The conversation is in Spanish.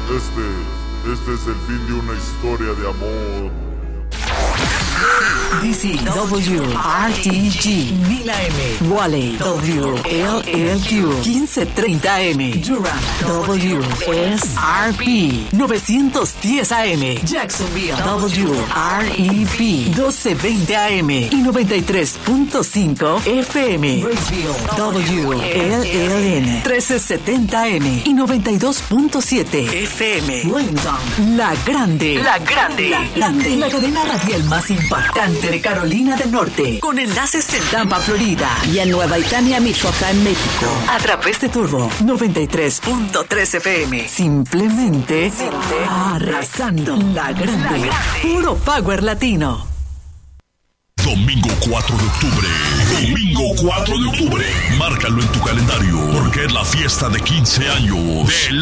Este es el fin de una historia de amor. DCW, RTG, 1000 AM, Wally, WLLQ, 1530 AM, Durham, WSRP, 910 AM, Jacksonville, WREP, 1220 AM y 93.5 FM, Raceville, WLLN, 1370 AM y 92.7 FM, Lincoln, La Grande, la cadena radial más impactante de Carolina del Norte, con enlaces en Tampa, Florida, y en Nueva Italia, Michoacán, México, a través de Turbo 93.3 FM. Simplemente arrasando. La Grande. Puro Power Latino. Domingo 4 de octubre. Domingo 4 de octubre. Márcalo en tu calendario, porque es la fiesta de 15 años de